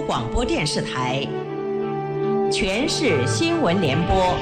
广播电视台全市新闻联播。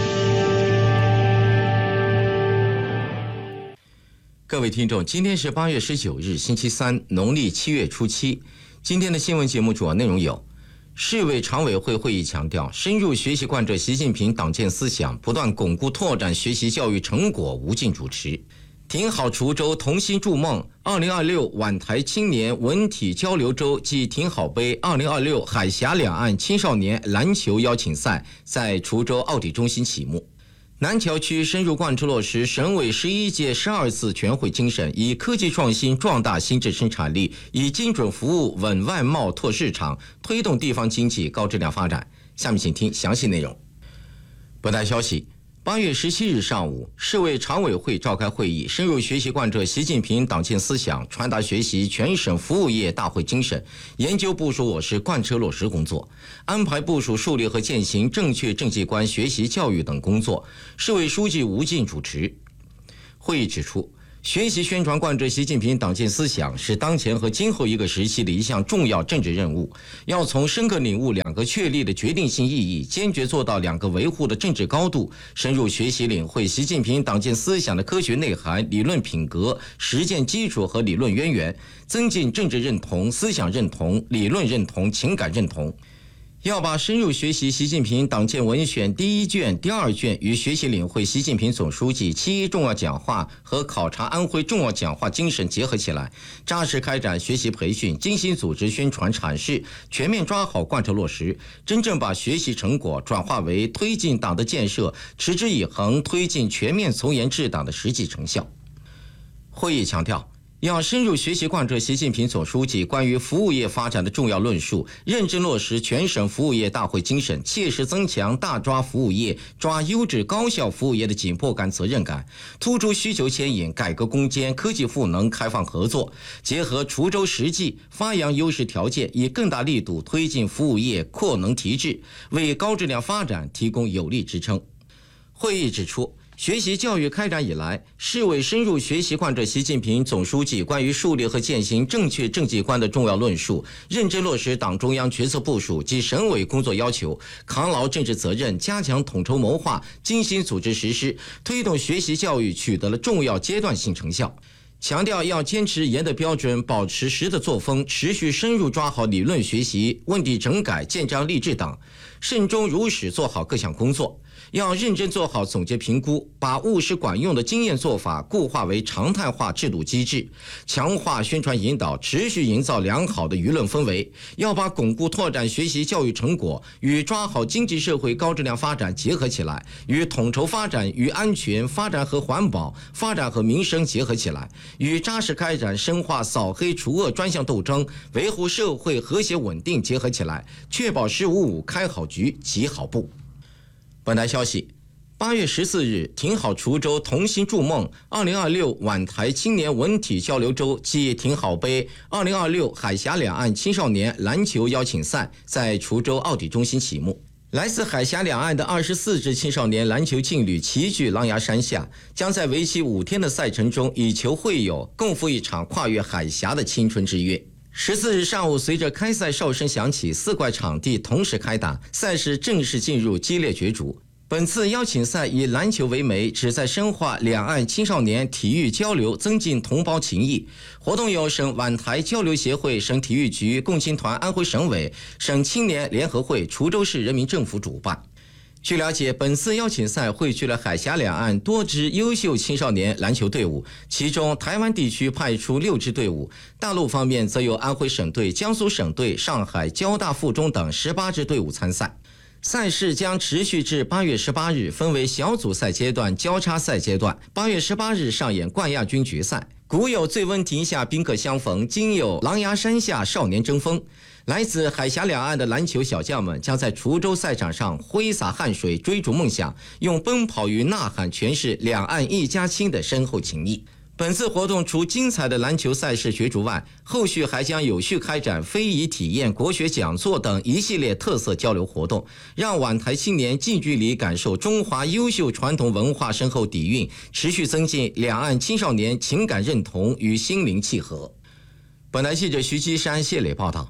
各位听众，今天是8月19日，星期三，农历7月初7。今天的新闻节目主要内容有：市委常委会会议强调，深入学习贯彻习近平党建思想，不断巩固拓展学习教育成果，无尽主持。挺好滁州同心筑梦2026皖台青年文体交流周暨挺好杯2026海峡两岸青少年篮球邀请赛在滁州奥体中心启幕。南桥区深入贯彻落实省委11届12次全会精神，以科技创新壮大新质生产力，以精准服务稳外贸拓市场，推动地方经济高质量发展。下面请听详细内容。本台消息，8月17日上午，市委常委会召开会议，深入学习贯彻习近平党建思想，传达学习全省服务业大会精神，研究部署我市贯彻落实工作，安排部署树立和践行正确政绩观学习教育等工作。市委书记吴进主持。会议指出，学习宣传贯彻习近平党建思想是当前和今后一个时期的一项重要政治任务，要从深刻领悟两个确立的决定性意义，坚决做到两个维护的政治高度，深入学习领会习近平党建思想的科学内涵、理论品格、实践基础和理论渊源，增进政治认同、思想认同、理论认同、情感认同。要把深入学习习近平党建文选第1卷、第2卷与学习领会习近平总书记7.1重要讲话和考察安徽重要讲话精神结合起来，扎实开展学习培训，精心组织宣传阐释，全面抓好贯彻落实，真正把学习成果转化为推进党的建设、持之以恒推进全面从严治党的实际成效。会议强调，要深入学习贯彻习近平总书记关于服务业发展的重要论述，认真落实全省服务业大会精神，切实增强大抓服务业、抓优质高效服务业的紧迫感、责任感，突出需求牵引、改革攻坚、科技赋能、开放合作，结合滁州实际，发扬优势条件，以更大力度推进服务业扩能提质，为高质量发展提供有力支撑。会议指出，学习教育开展以来，市委深入学习贯彻习近平总书记关于树立和践行正确政绩观的重要论述，认真落实党中央决策部署及省委工作要求，扛牢政治责任，加强统筹谋划，精心组织实施，推动学习教育取得了重要阶段性成效。强调要坚持严的标准，保持实的作风，持续深入抓好理论学习、问题整改、建章立制等，慎终如始做好各项工作。要认真做好总结评估，把务实管用的经验做法固化为常态化制度机制，强化宣传引导，持续营造良好的舆论氛围。要把巩固拓展学习教育成果与抓好经济社会高质量发展结合起来，与统筹发展与安全、发展和环保、发展和民生结合起来，与扎实开展深化扫黑除恶专项斗争、维护社会和谐稳定结合起来，确保“十五五”开好局、起好步。本台消息，8月14日，挺好滁州同心筑梦2026皖台青年文体交流周暨挺好杯2026海峡两岸青少年篮球邀请赛在滁州奥体中心启幕。来自海峡两岸的24支青少年篮球劲旅齐聚狼牙山下，将在为期5天的赛程中以球会友，共赴一场跨越海峡的青春之约。14日上午，随着开赛哨声响起，4块场地同时开打，赛事正式进入激烈角逐。本次邀请赛以篮球为媒，旨在深化两岸青少年体育交流，增进同胞情谊。活动由省皖台交流协会、省体育局、共青团安徽省委、省青年联合会、滁州市人民政府主办。据了解，本次邀请赛汇聚了海峡两岸多支优秀青少年篮球队伍，其中台湾地区派出6支队伍，大陆方面则有安徽省队、江苏省队、上海交大附中等18支队伍参赛。赛事将持续至8月18日，分为小组赛阶段、交叉赛阶段。8月18日上演冠亚军决赛，古有醉翁亭下宾客相逢，今有狼牙山下少年争锋。来自海峡两岸的篮球小将们将在滁州赛场上挥洒汗水，追逐梦想，用奔跑与呐喊诠释两岸一家亲的深厚情谊。本次活动除精彩的篮球赛事角逐外，后续还将有序开展非遗体验、国学讲座等一系列特色交流活动，让皖台青年近距离感受中华优秀传统文化深厚底蕴，持续增进两岸青少年情感认同与心灵契合。本台记者徐基山谢磊报道。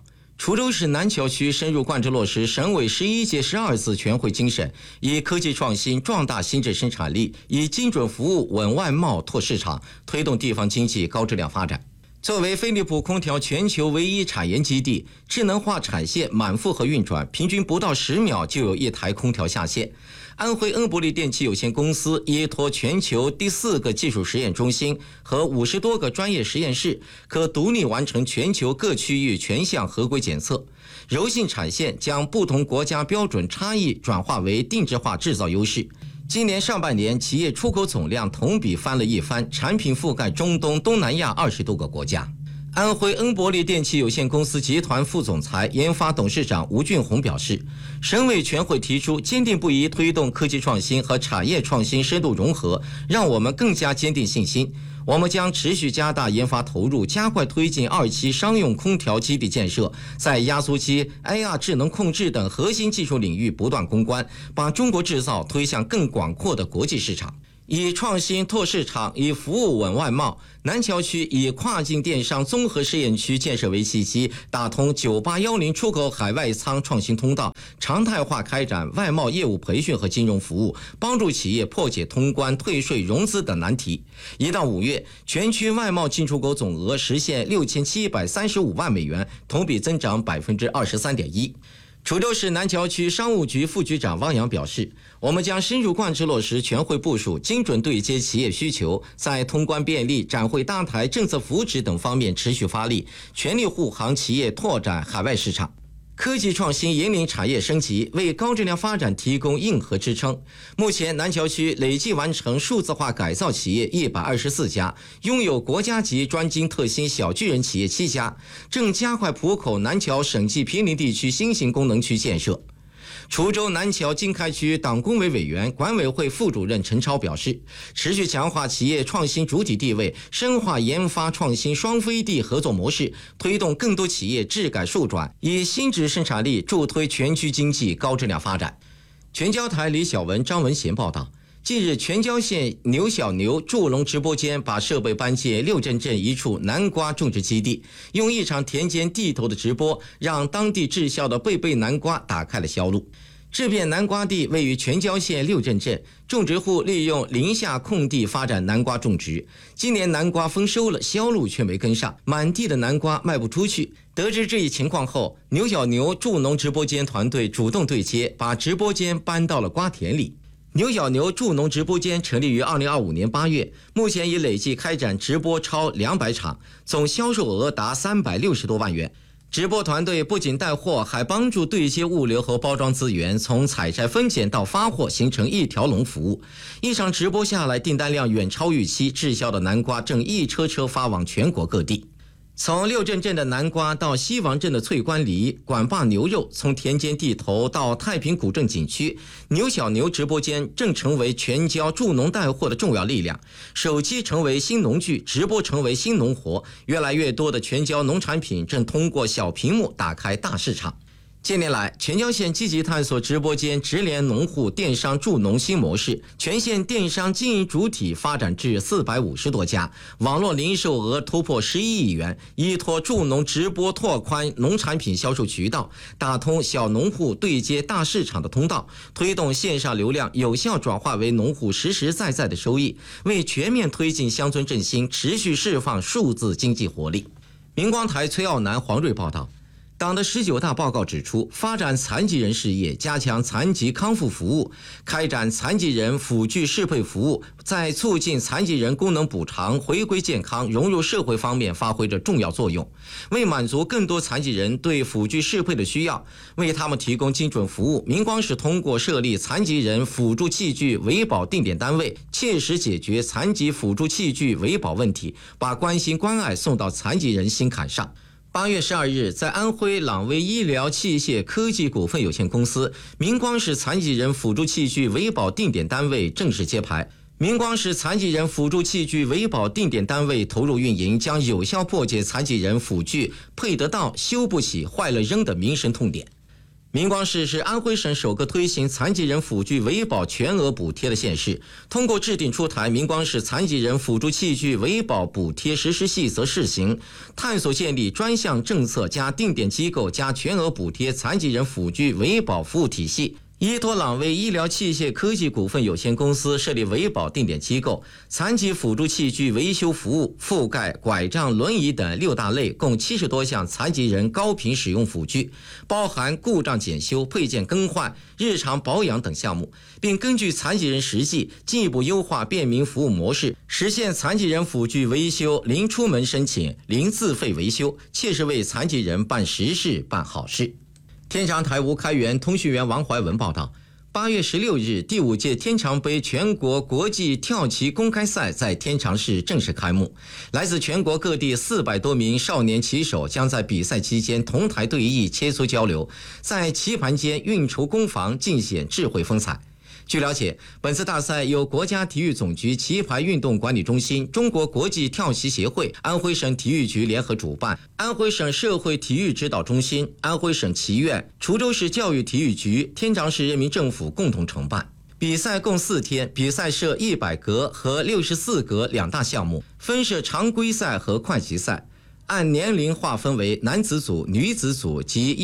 滁州市南桥区深入贯彻落实省委11届12次全会精神，以科技创新壮大新质生产力，以精准服务稳外贸拓市场，推动地方经济高质量发展。作为飞利浦空调全球唯一产研基地，智能化产线满负荷运转，平均不到10秒就有一台空调下线。安徽恩伯利电器有限公司依托全球第4个技术实验中心和50多个专业实验室，可独立完成全球各区域全项合规检测。柔性产线将不同国家标准差异转化为定制化制造优势。今年上半年，企业出口总量同比翻了一番，产品覆盖中东、东南亚20多个国家。安徽恩伯利电器有限公司集团副总裁、研发董事长吴俊宏表示，省委全会提出坚定不移推动科技创新和产业创新深度融合，让我们更加坚定信心。我们将持续加大研发投入，加快推进2期商用空调基地建设，在压缩机、AR 智能控制等核心技术领域不断攻关，把中国制造推向更广阔的国际市场。以创新拓市场，以服务稳外贸。南桥区以跨境电商综合试验区建设为契机，打通9810出口海外仓创新通道，常态化开展外贸业务培训和金融服务，帮助企业破解通关、退税、融资等难题。1到5月，全区外贸进出口总额实现6735万美元，同比增长23.1%。滁州市南桥区商务局副局长汪洋表示，我们将深入贯彻落实全会部署，精准对接企业需求，在通关便利、展会搭台、政策扶持等方面持续发力，全力护航企业拓展海外市场。科技创新引领产业升级，为高质量发展提供硬核支撑。目前南桥区累计完成数字化改造企业124家，拥有国家级专精特新小巨人企业7家，正加快浦口南桥省际毗邻地区新型功能区建设。滁州南桥经开区党工委委员、管委会副主任陈超表示，持续强化企业创新主体地位，深化研发创新双飞地合作模式，推动更多企业质改数转，以新质生产力助推全区经济高质量发展。全焦台李晓文、张文贤报道，近日，全椒县牛小牛助农直播间把设备搬借六镇镇一处南瓜种植基地，用一场田间地头的直播，让当地滞销的贝贝南瓜打开了销路。这片南瓜地位于全椒县六镇镇，种植户利用林下空地发展南瓜种植。今年南瓜丰收了，销路却没跟上，满地的南瓜卖不出去。得知这一情况后，牛小牛助农直播间团队主动对接，把直播间搬到了瓜田里。牛小牛助农直播间成立于2025年8月，目前已累计开展直播超200场，总销售额达360多万元。直播团队不仅带货，还帮助对接物流和包装资源，从采摘分拣到发货形成一条龙服务。一场直播下来，订单量远超预期，滞销的南瓜正一车车发往全国各地。从六镇镇的南瓜到西王镇的翠关梨、管坝牛肉，从田间地头到太平古镇景区，牛小牛直播间正成为全椒助农带货的重要力量。手机成为新农具，直播成为新农活，越来越多的全椒农产品正通过小屏幕打开大市场。近年来，全椒县积极探索直播间直连农户电商助农新模式，全县电商经营主体发展至450多家，网络零售额突破11亿元，依托助农直播拓宽农产品销售渠道，打通小农户对接大市场的通道，推动线上流量有效转化为农户实实在在的收益，为全面推进乡村振兴持续释放数字经济活力。明光台崔傲南、黄瑞报道。党的19大报告指出，发展残疾人事业，加强残疾康复服务，开展残疾人辅具适配服务，在促进残疾人功能补偿、回归健康、融入社会方面发挥着重要作用。为满足更多残疾人对辅具适配的需要，为他们提供精准服务，明光市通过设立残疾人辅助器具维保定点单位，切实解决残疾辅助器具维保问题，把关心关爱送到残疾人心坎上。8月12日，在安徽朗威医疗器械科技股份有限公司，明光市残疾人辅助器具维保定点单位正式揭牌。明光市残疾人辅助器具维保定点单位投入运营，将有效破解残疾人辅具配得到、修不起、坏了扔的民生痛点。 明光市是安徽省首个推行残疾人辅具维保全额补贴的县市，通过制定出台《明光市残疾人辅助器具维保补贴实施细则试行》，探索建立专项政策加定点机构加全额补贴残疾人辅具维保服务体系。依托朗威医疗器械科技股份有限公司设立维保定点机构，残疾辅助器具维修服务覆盖拐杖、轮椅等6大类，共70多项残疾人高频使用辅具，包含故障检修、配件更换、日常保养等项目，并根据残疾人实际进一步优化便民服务模式，实现残疾人辅具维修零出门申请、零自费维修，切实为残疾人办实事、办好事。天长台无开源通讯员王怀文报道，8月16日，第5届天长杯全国国际跳棋公开赛在天长市正式开幕。来自全国各地400多名少年棋手将在比赛期间同台对弈、切磋交流，在棋盘间运筹攻防，尽显智慧风采。据了解，本次大赛由国家体育总局棋牌运动管理中心、中国国际跳棋协会、安徽省体育局联合主办，安徽省社会体育指导中心、安徽省棋院、滁州市教育体育局、天长市人民政府共同承办。比赛共4天，比赛设100格和64格2大项目，分设常规赛和快棋赛。按年龄划分为男子组、女子组及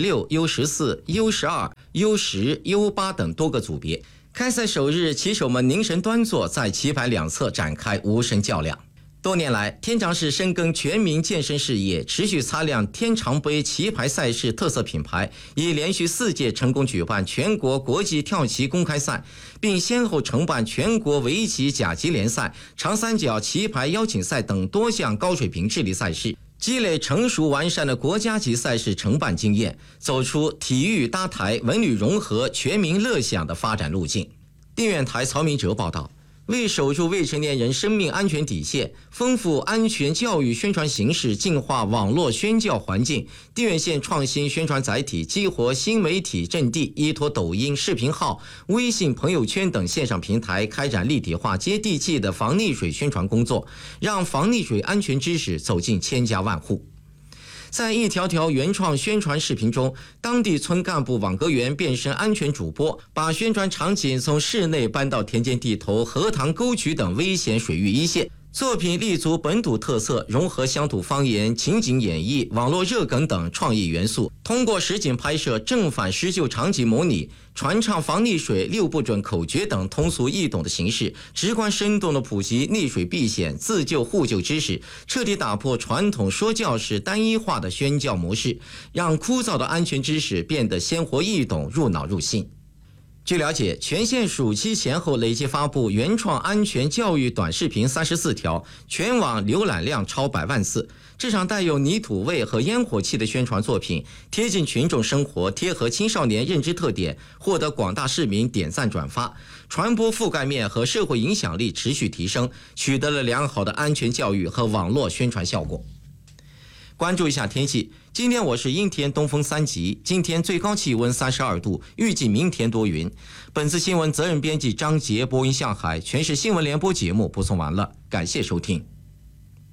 U16、U14、U12、U10、U8 等多个组别。开赛首日，棋手们凝神端坐，在棋盘两侧展开无声较量。多年来，天长市深耕全民健身事业，持续擦亮天长杯棋牌赛事特色品牌，已连续4届成功举办全国国际跳棋公开赛，并先后承办全国围棋甲级联赛、长三角棋牌邀请赛等多项高水平智力赛事，积累成熟完善的国家级赛事承办经验，走出体育搭台、文旅融合、全民乐享的发展路径。定远台曹明哲报道，为守住未成年人生命安全底线，丰富安全教育宣传形式，净化网络宣教环境，定远县创新宣传载体，激活新媒体阵地，依托抖音、视频号、微信朋友圈等线上平台，开展立体化、接地气的防溺水宣传工作，让防溺水安全知识走进千家万户。在一条条原创宣传视频中，当地村干部网格员变身安全主播，把宣传场景从室内搬到田间地头、荷塘沟渠等危险水域一线。作品立足本土特色，融合乡土方言、情景演绎、网络热梗等创意元素，通过实景拍摄、正反施救场景模拟、传唱防溺水6不准口诀等通俗易懂的形式，直观生动地普及溺水避险、自救互救知识，彻底打破传统说教式单一化的宣教模式，让枯燥的安全知识变得鲜活易懂、入脑入心。据了解，全县暑期前后累计发布原创安全教育短视频34条，全网浏览量超100万次。这场带有泥土味和烟火气的宣传作品，贴近群众生活，贴合青少年认知特点，获得广大市民点赞转发，传播覆盖面和社会影响力持续提升，取得了良好的安全教育和网络宣传效果。关注一下天气，今天我市阴天，东风3级，今天最高气温32度，预计明天多云。本次新闻责任编辑张杰，播音向海，全市新闻联播节目播送完了，感谢收听。